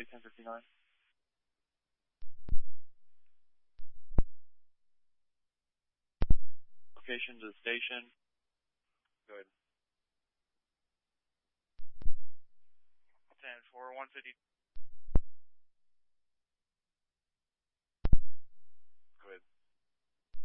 take 1059. Location to the station. Go ahead. 10-4, 150.